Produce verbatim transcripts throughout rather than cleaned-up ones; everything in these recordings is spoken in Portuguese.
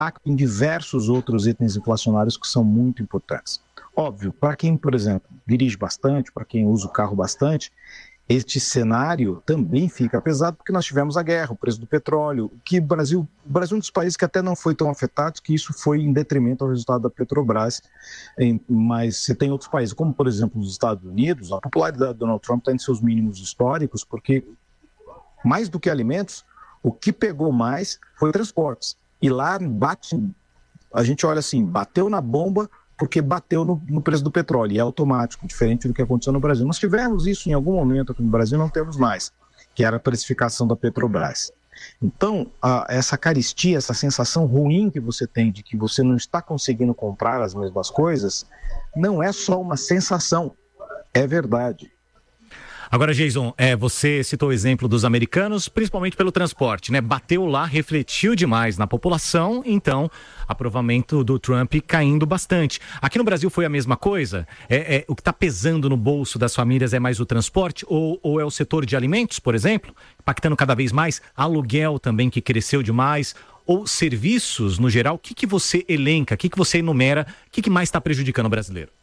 em diversos outros itens inflacionários que são muito importantes. Óbvio, para quem, por exemplo, dirige bastante, para quem usa o carro bastante, este cenário também fica pesado porque nós tivemos a guerra, o preço do petróleo, que o Brasil, o Brasil é um dos países que até não foi tão afetado, que isso foi em detrimento ao resultado da Petrobras, em, mas você tem outros países, como por exemplo os Estados Unidos, a popularidade do Donald Trump está em seus mínimos históricos, porque mais do que alimentos, o que pegou mais foi o transportes. E lá bate, a gente olha assim, bateu na bomba, porque bateu no, no preço do petróleo, e é automático, diferente do que aconteceu no Brasil. Nós tivemos isso em algum momento aqui no Brasil, não temos mais, que era a precificação da Petrobras. Então, a, essa carestia, essa sensação ruim que você tem de que você não está conseguindo comprar as mesmas coisas, não é só uma sensação, é verdade. Agora, Jason, é, você citou o exemplo dos americanos, principalmente pelo transporte, né? Bateu lá, refletiu demais na população, então, aprovamento do Trump caindo bastante. Aqui no Brasil foi a mesma coisa? É, é, o que está pesando no bolso das famílias é mais o transporte ou, ou é o setor de alimentos, por exemplo, impactando cada vez mais? Aluguel também, que cresceu demais? Ou serviços, no geral? O que, que você elenca, o que, que você enumera, o que, que mais está prejudicando o brasileiro?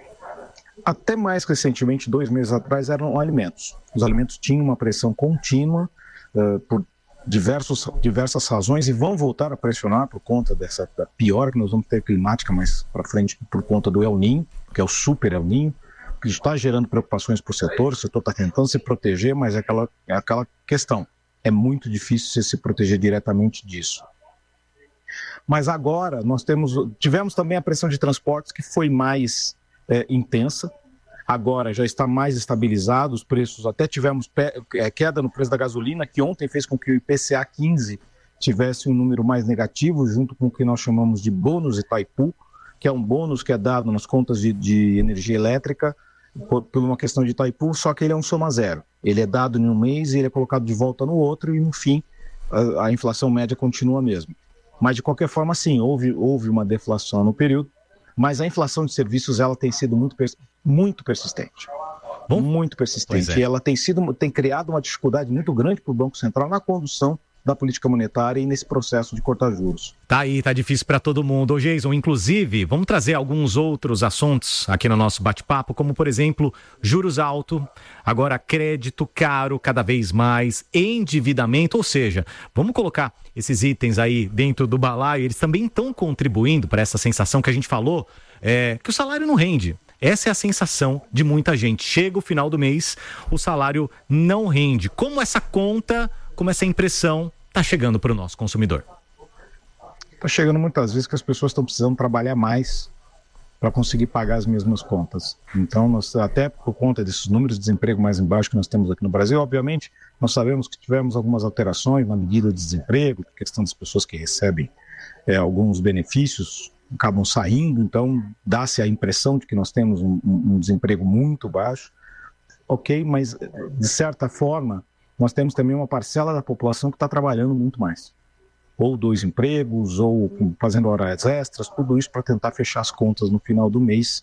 Até mais recentemente, dois meses atrás, eram alimentos. Os alimentos tinham uma pressão contínua uh, por diversos, diversas razões e vão voltar a pressionar por conta dessa da pior que nós vamos ter climática mais para frente por conta do El Niño, que é o super El Niño, que está gerando preocupações para o setor. O setor está tentando se proteger, mas é aquela, é aquela questão. É muito difícil você se proteger diretamente disso. Mas agora nós temos, tivemos também a pressão de transportes que foi mais É, intensa, agora já está mais estabilizado, os preços, até tivemos pe- é, queda no preço da gasolina, que ontem fez com que o I P C A quinze tivesse um número mais negativo, junto com o que nós chamamos de bônus Itaipu, que é um bônus que é dado nas contas de, de energia elétrica por, por uma questão de Itaipu, só que ele é um soma zero, ele é dado em um mês e ele é colocado de volta no outro e no fim a, a inflação média continua a mesma. Mas de qualquer forma sim, houve, houve uma deflação no período, mas a inflação de serviços ela tem sido muito, muito persistente. Bom, muito persistente. É. E ela tem, sido, tem criado uma dificuldade muito grande para o Banco Central na condução da política monetária e nesse processo de cortar juros. Tá aí, tá difícil para todo mundo. Ô, Jason, inclusive, vamos trazer alguns outros assuntos aqui no nosso bate-papo, como, por exemplo, juros altos, agora crédito caro cada vez mais, endividamento, ou seja, vamos colocar esses itens aí dentro do balaio, eles também estão contribuindo para essa sensação que a gente falou, é, que o salário não rende. Essa é a sensação de muita gente. Chega o final do mês, o salário não rende. Como essa conta, como essa impressão está chegando para o nosso consumidor? Está chegando muitas vezes que as pessoas estão precisando trabalhar mais para conseguir pagar as mesmas contas. Então, nós, até por conta desses números de desemprego mais embaixo que nós temos aqui no Brasil, obviamente, nós sabemos que tivemos algumas alterações na medida de desemprego, questão das pessoas que recebem é, alguns benefícios, acabam saindo, então dá-se a impressão de que nós temos um, um desemprego muito baixo, ok, mas de certa forma nós temos também uma parcela da população que está trabalhando muito mais, ou dois empregos, ou fazendo horas extras, tudo isso para tentar fechar as contas no final do mês,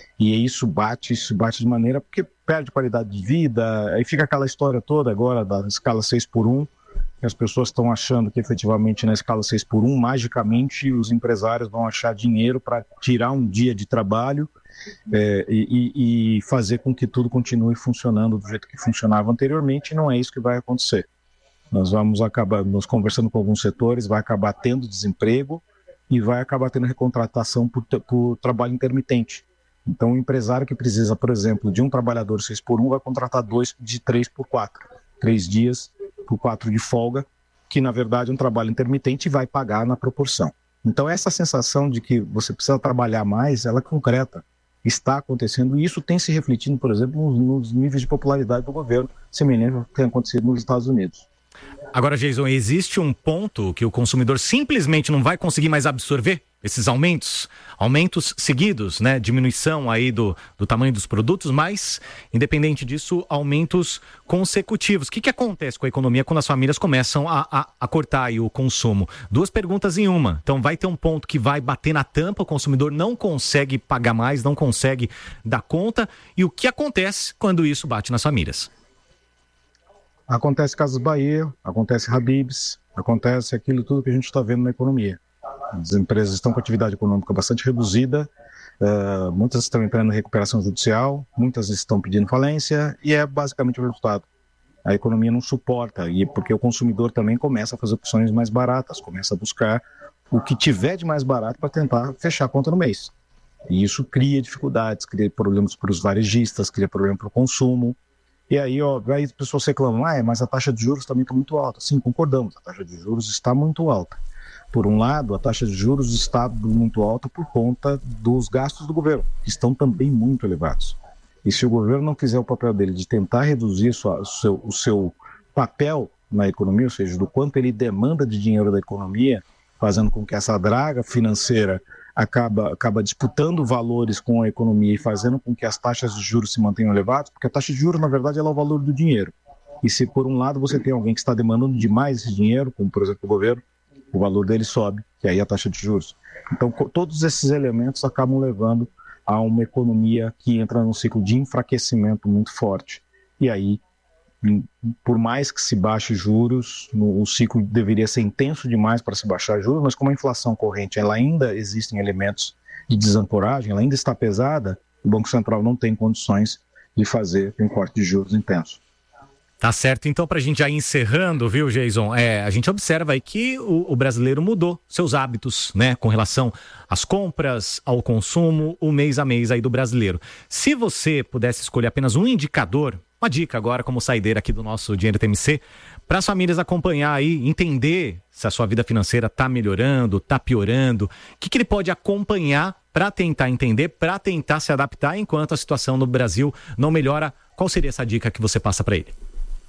e isso bate, isso bate de maneira, porque perde qualidade de vida, aí fica aquela história toda agora da escala seis por um, que as pessoas estão achando que efetivamente na escala seis por um, magicamente os empresários vão achar dinheiro para tirar um dia de trabalho é, e, e fazer com que tudo continue funcionando do jeito que funcionava anteriormente, e não é isso que vai acontecer. Nós vamos acabar, nós conversando com alguns setores, vai acabar tendo desemprego e vai acabar tendo recontratação por, por trabalho intermitente. Então o empresário que precisa, por exemplo, de um trabalhador seis por um vai contratar dois de três por quatro, três dias por quatro de folga, que na verdade é um trabalho intermitente e vai pagar na proporção. Então essa sensação de que você precisa trabalhar mais, ela é concreta, está acontecendo, e isso tem se refletido, por exemplo, nos, nos níveis de popularidade do governo, semelhante ao que tem acontecido nos Estados Unidos. Agora, Jason, existe um ponto que o consumidor simplesmente não vai conseguir mais absorver esses aumentos, aumentos seguidos, né? Diminuição aí do, do tamanho dos produtos, mas, independente disso, aumentos consecutivos. O que, que acontece com a economia quando as famílias começam a, a, a cortar aí o consumo? Duas perguntas em uma. Então, vai ter um ponto que vai bater na tampa, o consumidor não consegue pagar mais, não consegue dar conta. E o que acontece quando isso bate nas famílias? Acontece Casas Bahia, acontece Habib's, acontece aquilo tudo que a gente está vendo na economia. As empresas estão com atividade econômica bastante reduzida, uh, muitas estão entrando em recuperação judicial, muitas estão pedindo falência, e é basicamente o resultado. A economia não suporta, e porque o consumidor também começa a fazer opções mais baratas, começa a buscar o que tiver de mais barato para tentar fechar a conta no mês. E isso cria dificuldades, cria problemas para os varejistas, cria problema para o consumo. E aí, ó, aí as pessoas reclamam, ah, mas a taxa de juros também está muito alta. Sim, concordamos, a taxa de juros está muito alta. Por um lado, a taxa de juros está muito alta por conta dos gastos do governo, que estão também muito elevados. E se o governo não fizer o papel dele de tentar reduzir sua, o, seu, o seu papel na economia, ou seja, do quanto ele demanda de dinheiro da economia, fazendo com que essa draga financeira acaba, acaba disputando valores com a economia e fazendo com que as taxas de juros se mantenham elevadas, porque a taxa de juros, na verdade, ela é o valor do dinheiro. E se, por um lado, você tem alguém que está demandando demais esse dinheiro, como, por exemplo, o governo, o valor dele sobe, que aí é a taxa de juros. Então, todos esses elementos acabam levando a uma economia que entra num ciclo de enfraquecimento muito forte. E aí, por mais que se baixe juros, o ciclo deveria ser intenso demais para se baixar juros, mas como a inflação corrente ela ainda existem elementos de desancoragem, ela ainda está pesada, o Banco Central não tem condições de fazer um corte de juros intenso. Tá certo. Então, para a gente já ir encerrando, viu, Jason? É, a gente observa aí que o, o brasileiro mudou seus hábitos, né? Com relação às compras, ao consumo, o mês a mês aí do brasileiro. Se você pudesse escolher apenas um indicador, uma dica agora como saideira aqui do nosso Dinheiro T M C, para as famílias acompanhar aí, entender se a sua vida financeira está melhorando, está piorando, o que, que ele pode acompanhar para tentar entender, para tentar se adaptar enquanto a situação no Brasil não melhora. Qual seria essa dica que você passa para ele?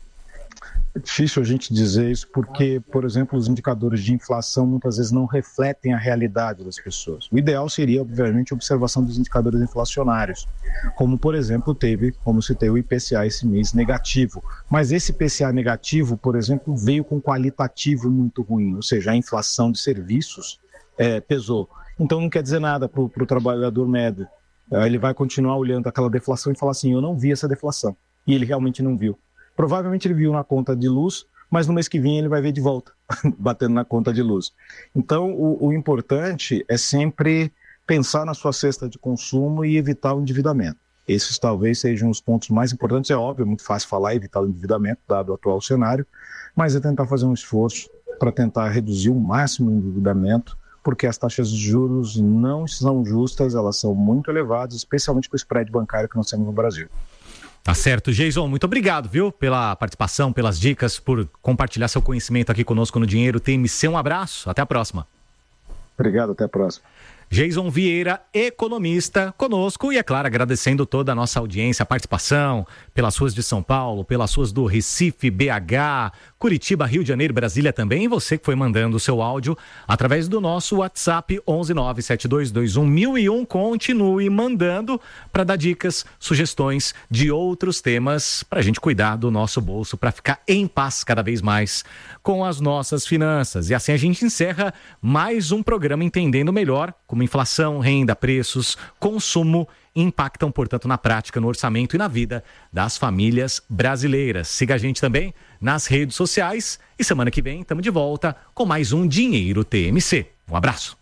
É difícil a gente dizer isso porque, por exemplo, os indicadores de inflação muitas vezes não refletem a realidade das pessoas. O ideal seria, obviamente, a observação dos indicadores inflacionários, como, por exemplo, teve, como citei, o I P C A esse mês negativo. Mas esse I P C A negativo, por exemplo, veio com qualitativo muito ruim, ou seja, a inflação de serviços é, pesou. Então não quer dizer nada para o trabalhador médio. Ele vai continuar olhando aquela deflação e falar assim, eu não vi essa deflação. E ele realmente não viu. Provavelmente ele viu na conta de luz, mas no mês que vem ele vai ver de volta, batendo na conta de luz. Então, o, o importante é sempre pensar na sua cesta de consumo e evitar o endividamento. Esses talvez sejam os pontos mais importantes. É óbvio, é muito fácil falar evitar o endividamento, dado o atual cenário, mas é tentar fazer um esforço para tentar reduzir o máximo o endividamento, porque as taxas de juros não são justas, elas são muito elevadas, especialmente com o spread bancário que nós temos no Brasil. Tá certo, Jason, muito obrigado, viu, pela participação, pelas dicas, por compartilhar seu conhecimento aqui conosco no Dinheiro T M C. Um abraço, até a próxima. Obrigado, até a próxima. Jason Vieira, economista, conosco e, é claro, agradecendo toda a nossa audiência, a participação pelas ruas de São Paulo, pelas ruas do Recife, B H, Curitiba, Rio de Janeiro, Brasília também, e você que foi mandando o seu áudio através do nosso WhatsApp onze nove sete dois dois um mil e um. Continue mandando para dar dicas, sugestões de outros temas para a gente cuidar do nosso bolso, para ficar em paz cada vez mais com as nossas finanças. E assim a gente encerra mais um programa entendendo melhor como inflação, renda, preços, consumo impactam, portanto, na prática, no orçamento e na vida das famílias brasileiras. Siga a gente também nas redes sociais e semana que vem estamos de volta com mais um Dinheiro T M C. Um abraço.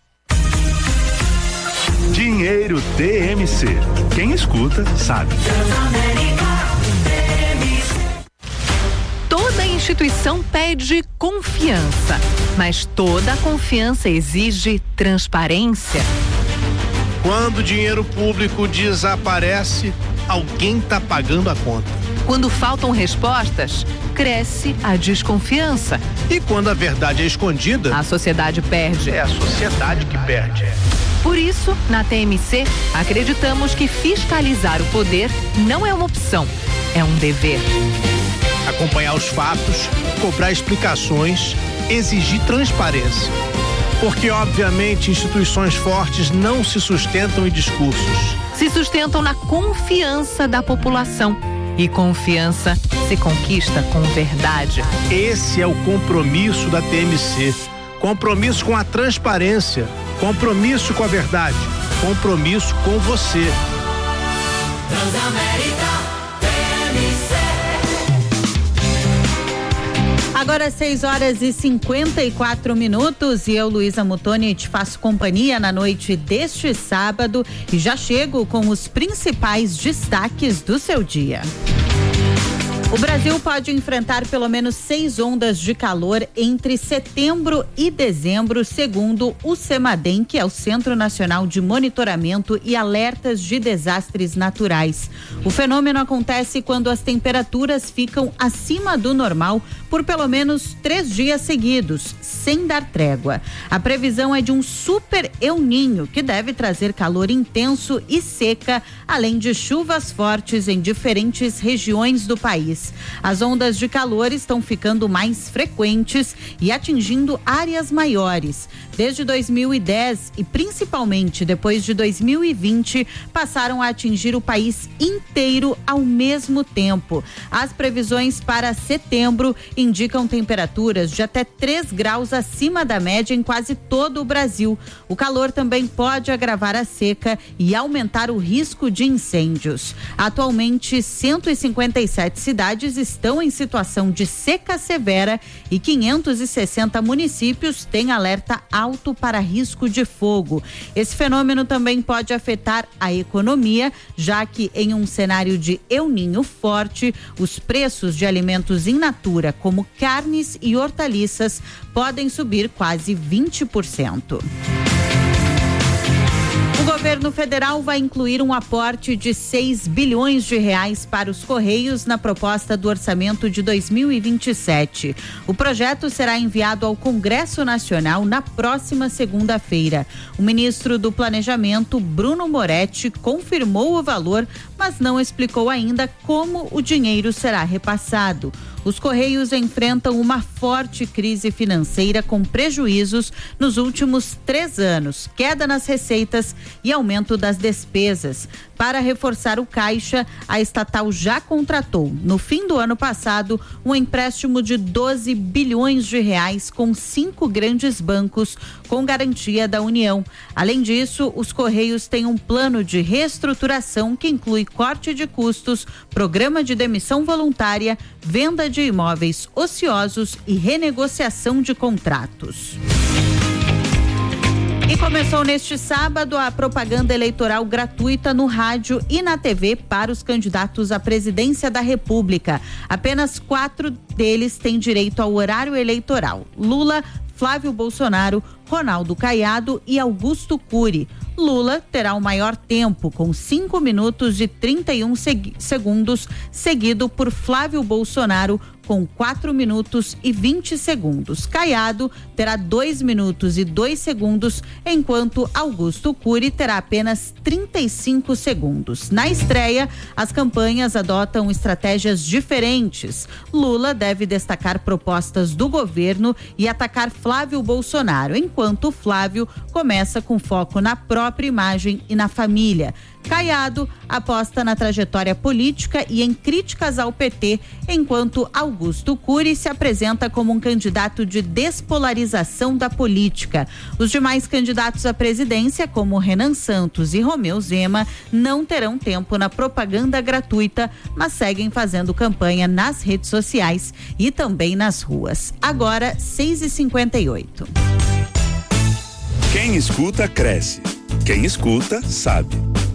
Dinheiro T M C. Quem escuta, sabe. Toda instituição pede confiança, mas toda confiança exige transparência. Quando o dinheiro público desaparece, alguém está pagando a conta. Quando faltam respostas, cresce a desconfiança. E quando a verdade é escondida, a sociedade perde. É a sociedade que perde. Por isso, na T M C, acreditamos que fiscalizar o poder não é uma opção, é um dever. Acompanhar os fatos, cobrar explicações, exigir transparência. Porque, obviamente, instituições fortes não se sustentam em discursos. Se sustentam na confiança da população. E confiança se conquista com verdade. Esse é o compromisso da T M C. Compromisso com a transparência. Compromisso com a verdade. Compromisso com você. Transamérica T M C. Agora seis horas e cinquenta e quatro minutos e eu, Luísa Mutoni, te faço companhia na noite deste sábado e já chego com os principais destaques do seu dia. O Brasil pode enfrentar pelo menos seis ondas de calor entre setembro e dezembro, segundo o CEMADEM, que é o Centro Nacional de Monitoramento e Alertas de Desastres Naturais. O fenômeno acontece quando as temperaturas ficam acima do normal por pelo menos três dias seguidos, sem dar trégua. A previsão é de um super El Niño, que deve trazer calor intenso e seca, além de chuvas fortes em diferentes regiões do país. As ondas de calor estão ficando mais frequentes e atingindo áreas maiores. Desde dois mil e dez e principalmente depois de dois mil e vinte, passaram a atingir o país inteiro ao mesmo tempo. As previsões para setembro indicam temperaturas de até três graus acima da média em quase todo o Brasil. O calor também pode agravar a seca e aumentar o risco de incêndios. Atualmente, cento e cinquenta e sete cidades estão em situação de seca severa e quinhentos e sessenta municípios têm alerta alto para risco de fogo. Esse fenômeno também pode afetar a economia, já que em um cenário de El Niño forte, os preços de alimentos in natura, como carnes e hortaliças, podem subir quase vinte por cento. O governo federal vai incluir um aporte de seis bilhões de reais para os Correios na proposta do orçamento de dois mil e vinte e sete. O projeto será enviado ao Congresso Nacional na próxima segunda-feira. O ministro do Planejamento, Bruno Moretti, confirmou o valor, mas não explicou ainda como o dinheiro será repassado. Os Correios enfrentam uma forte crise financeira com prejuízos nos últimos três anos, queda nas receitas e aumento das despesas. Para reforçar o caixa, a estatal já contratou, no fim do ano passado, um empréstimo de doze bilhões de reais com cinco grandes bancos, com garantia da União. Além disso, os Correios têm um plano de reestruturação que inclui corte de custos, programa de demissão voluntária, venda de imóveis ociosos e renegociação de contratos. E começou neste sábado a propaganda eleitoral gratuita no rádio e na T V para os candidatos à presidência da República. Apenas quatro deles têm direito ao horário eleitoral: Lula, Flávio Bolsonaro, Ronaldo Caiado e Augusto Cury. Lula terá o maior tempo, com cinco minutos e trinta e um seg- segundos, seguido por Flávio Bolsonaro, com quatro minutos e vinte segundos. Caiado terá dois minutos e dois segundos, enquanto Augusto Cury terá apenas trinta e cinco segundos. Na estreia, as campanhas adotam estratégias diferentes. Lula deve destacar propostas do governo e atacar Flávio Bolsonaro, enquanto Flávio começa com foco na própria imagem e na família. Caiado aposta na trajetória política e em críticas ao P T, enquanto Augusto Cury se apresenta como um candidato de despolarização da política. Os demais candidatos à presidência, como Renan Santos e Romeu Zema, não terão tempo na propaganda gratuita, mas seguem fazendo campanha nas redes sociais e também nas ruas. Agora, seis e cinquenta e oito. Quem escuta, cresce. Quem escuta, sabe.